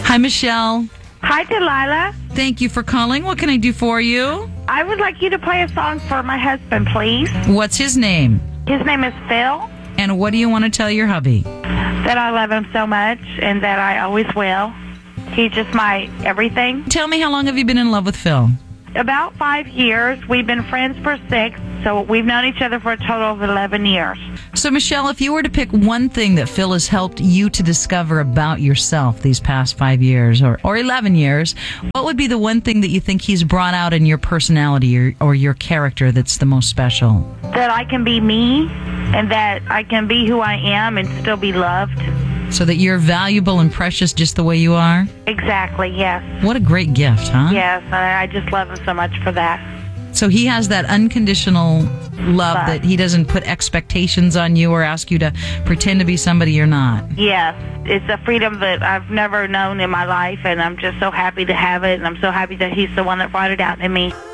Hi, Michelle. Hi, Delilah. Thank you for calling. What can I do for you? I would like you to play a song for my husband, please. What's his name? His name is Phil. And what do you want to tell your hubby? That I love him so much and that I always will. He's just my everything. Tell me, how long have you been in love with Phil? About 5 years. We've been friends for 6, so we've known each other for a total of 11 years. So, Michelle, if you were to pick one thing that Phil has helped you to discover about yourself these past 5 years or 11 years, what would be the one thing that you think he's brought out in your personality or your character that's the most special? That I can be me and that I can be who I am and still be loved. So that you're valuable and precious just the way you are? Exactly, yes. What a great gift, huh? Yes, and I just love him so much for that. So he has that unconditional love that he doesn't put expectations on you or ask you to pretend to be somebody you're not. Yes, it's a freedom that I've never known in my life, and I'm just so happy to have it, and I'm so happy that he's the one that brought it out in me.